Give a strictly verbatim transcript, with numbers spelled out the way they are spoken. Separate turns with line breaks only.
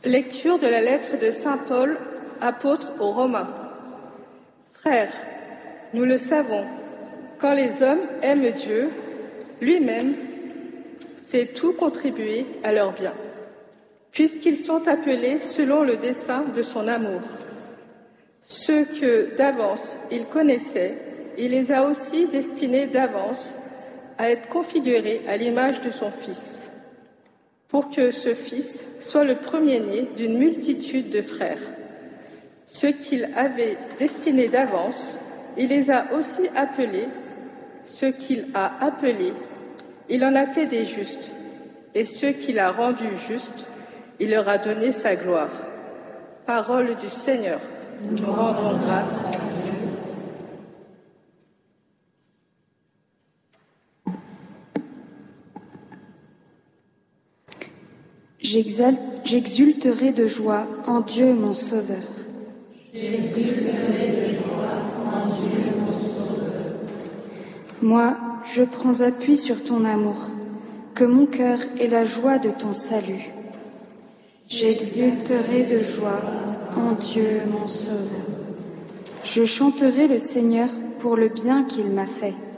Lecture de la lettre de saint Paul, apôtre aux Romains. Frères, nous le savons, quand les hommes aiment Dieu, lui-même fait tout contribuer à leur bien, puisqu'ils sont appelés selon le dessein de son amour. Ceux que d'avance il connaissait, il les a aussi destinés d'avance à être configurés à l'image de son Fils, pour que ce Fils soit le premier-né d'une multitude de frères. Ceux qu'il avait destinés d'avance, il les a aussi appelés. Ceux qu'il a appelés, il en a fait des justes. Et ceux qu'il a rendus justes, il leur a donné sa gloire. Parole du Seigneur. Nous rendons grâce à Dieu.
J'exulterai de joie en Dieu mon Sauveur.
J'exulterai de joie en Dieu mon Sauveur.
Moi, je prends appui sur ton amour, que mon cœur ait la joie de ton salut. J'exulterai de joie en Dieu mon Sauveur. Je chanterai le Seigneur pour le bien qu'il m'a fait.